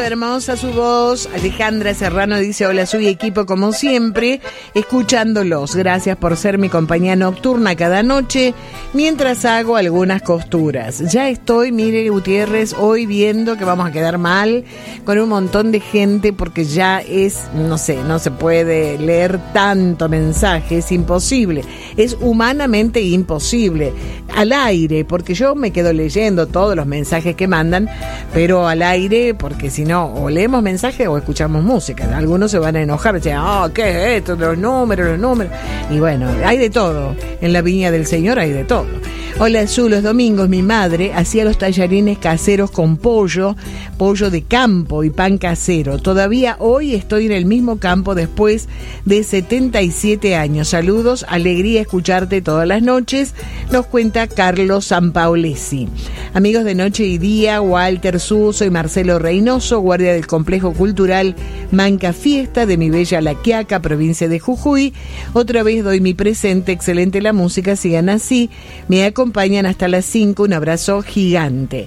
hermosa su voz. Alejandra Serrano dice: hola, soy equipo como siempre, escuchándolos. Gracias por ser mi compañía nocturna cada noche mientras hago algunas costuras. Ya estoy, mire Gutiérrez, hoy viendo que vamos a quedar mal con un montón de gente porque ya es, no sé, no se puede leer tanto mensaje, es imposible, es humanamente imposible. Al aire, porque yo me quedo leyendo todos los mensajes que mandan, pero al aire, porque si no, o leemos mensajes o escuchamos música. Algunos se van a enojar, dicen, ¿qué es esto? Los números. Y bueno, hay de todo. En la viña del Señor hay de todo. Hola, Su, los domingos mi madre hacía los tallarines caseros con pollo de campo y pan casero. Todavía hoy estoy en el mismo campo después de 77 años. Saludos, alegría escucharte todas las noches, nos cuenta Carlos Sampaolesi. Amigos de Noche y Día, Walter Su, soy Marcelo Reynoso, guardia del Complejo Cultural Manca Fiesta de mi bella La Quiaca, provincia de Jujuy. Otra vez doy mi presente, excelente la música, sigan así, me acompañan hasta las 5, un abrazo gigante.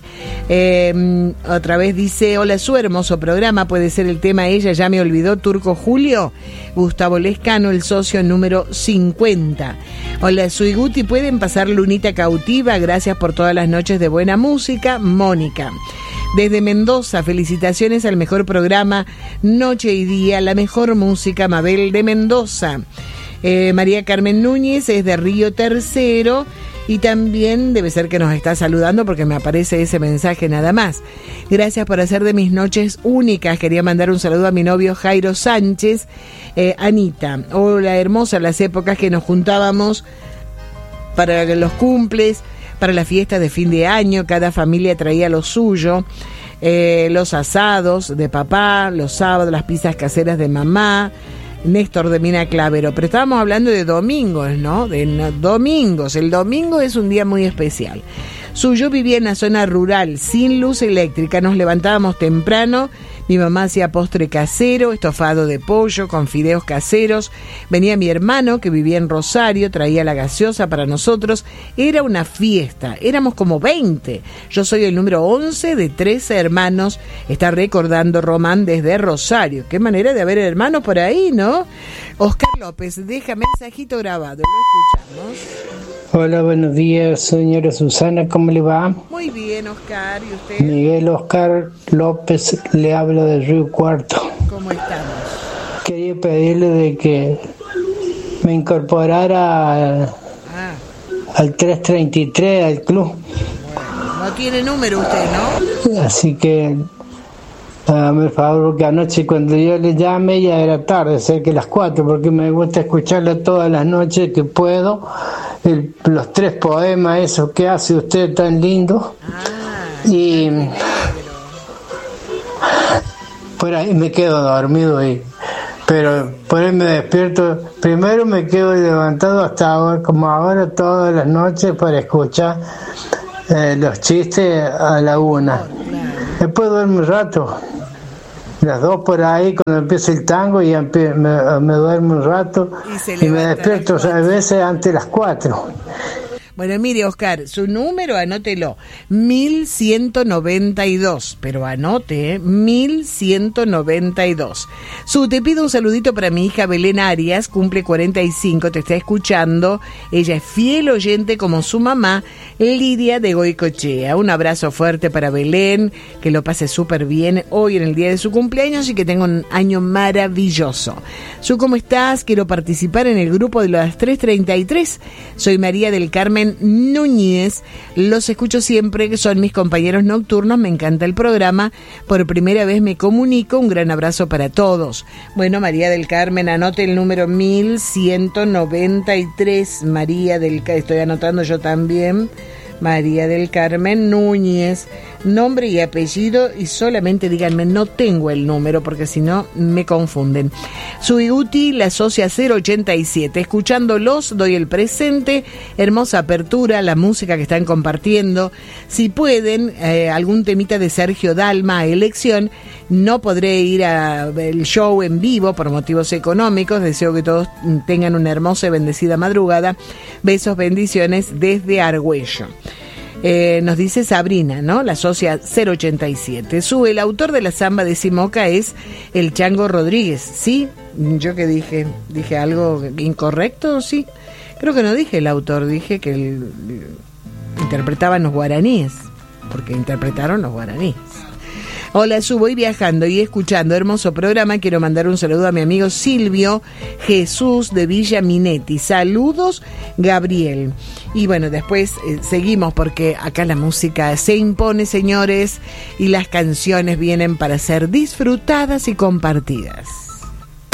Otra vez dice, hola Su, hermoso programa, puede ser el tema Ella ya me olvidó, Turco Julio, Gustavo Lescano, el socio número 50. Hola Su y Guti, pueden pasar Lunita Cautiva, gracias por todas las noches de buena música, Mónica. Desde Mendoza, felicitaciones al mejor programa Noche y Día, la mejor música, Mabel de Mendoza. María Carmen Núñez es de Río Tercero y también debe ser que nos está saludando porque me aparece ese mensaje nada más. Gracias por hacer de mis noches únicas. Quería mandar un saludo a mi novio Jairo Sánchez. Anita, hola hermosa, las épocas que nos juntábamos para los cumples, para la fiesta de fin de año, cada familia traía lo suyo, los asados de papá, los sábados, las pizzas caseras de mamá, Néstor de Mina Clavero, pero estábamos hablando de domingos, ¿no? Domingos, el domingo es un día muy especial. Yo vivía en la zona rural, sin luz eléctrica, nos levantábamos temprano, mi mamá hacía postre casero, estofado de pollo con fideos caseros, venía mi hermano que vivía en Rosario, traía la gaseosa para nosotros, era una fiesta, éramos como 20, yo soy el número 11 de 13 hermanos, está recordando Román desde Rosario, qué manera de haber hermanos por ahí, ¿no? Oscar López, deja mensajito grabado, lo escuchamos. Hola, buenos días, señora Susana, ¿cómo le va? Muy bien, Oscar, ¿y usted? Miguel Oscar López, le hablo del Río Cuarto. ¿Cómo estamos? Quería pedirle de que me incorporara al 333, al club. Bueno, no tiene número usted, ¿no? Así que, hágame el favor, que anoche cuando yo le llame ya era tarde, sé que las 4, porque me gusta escucharla todas las noches que puedo. Los 3 poemas, esos que hace usted tan lindo. Y por ahí me quedo dormido pero por ahí me despierto. Primero me quedo levantado hasta ahora, como ahora, todas las noches para escuchar los chistes a la 1. Después duermo un rato, las 2 por ahí, cuando empieza el tango, y me duermo un rato y me despierto a veces antes de las 4. Bueno, mire, Oscar, su número, anótelo, 1192, pero anote, 1192. Te pido un saludito para mi hija Belén Arias, cumple 45, te está escuchando, ella es fiel oyente como su mamá, Lidia de Goicochea. Un abrazo fuerte para Belén, que lo pase súper bien hoy en el día de su cumpleaños y que tenga un año maravilloso. ¿Cómo estás? Quiero participar en el grupo de las 333, soy María del Carmen Núñez, los escucho siempre, que son mis compañeros nocturnos, me encanta el programa, por primera vez me comunico, un gran abrazo para todos. Bueno, María del Carmen, anote el número 1193, María del Carmen, estoy anotando yo también, María del Carmen Núñez, nombre y apellido, y solamente díganme, no tengo el número porque si no me confunden. Soy Uti, la socia 087, escuchándolos, doy el presente, hermosa apertura, la música que están compartiendo. Si pueden, algún temita de Sergio Dalma a elección. No podré ir al show en vivo por motivos económicos, deseo que todos tengan una hermosa y bendecida madrugada. Besos, bendiciones desde Argüello. Nos dice Sabrina, ¿no? La socia 087. El autor de la samba de Simoca es el Chango Rodríguez. ¿Sí? ¿Yo qué dije? ¿Dije algo incorrecto? Sí. Creo que no dije el autor, dije que interpretaban los guaraníes, porque interpretaron los guaraníes. Hola, voy viajando y escuchando hermoso programa. Quiero mandar un saludo a mi amigo Silvio Jesús de Villa Minetti. Saludos, Gabriel. Y bueno, después seguimos porque acá la música se impone, señores, y las canciones vienen para ser disfrutadas y compartidas.